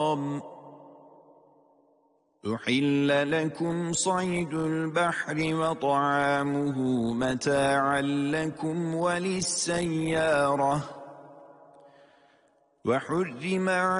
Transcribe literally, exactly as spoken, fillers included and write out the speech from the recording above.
أحل لكم صيد البحر وطعامه متاعا لكم وللسيارة وحرم